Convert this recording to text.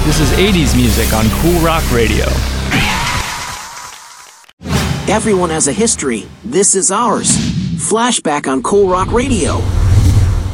This is 80s music on Cool Rock Radio. Everyone has a history. This is ours. Flashback on Cool Rock Radio.